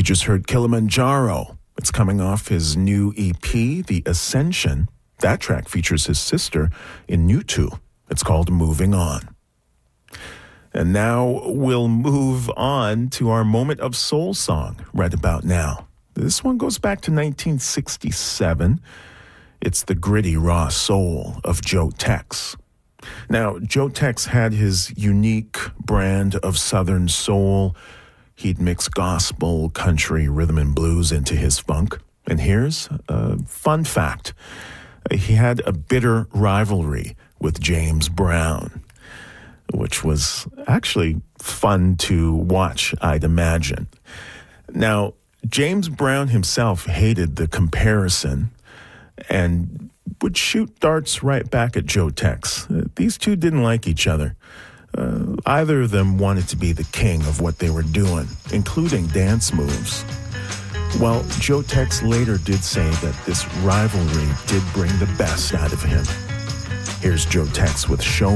You just heard Kilimanjaro. It's coming off his new EP, The Ascension. That track features his sister in U2. It's called Moving On. And now we'll move on to our moment of soul song right about now. This one goes back to 1967. It's the gritty, raw soul of Joe Tex. Now, Joe Tex had his unique brand of Southern soul. He'd mix gospel, country, rhythm, and blues into his funk. And here's a fun fact. He had a bitter rivalry with James Brown, which was actually fun to watch, I'd imagine. Now, James Brown himself hated the comparison and would shoot darts right back at Joe Tex. These two didn't like each other. Either of them wanted to be the king of what they were doing, including dance moves. Well, Joe Tex later did say that this rivalry did bring the best out of him. Here's Joe Tex with Show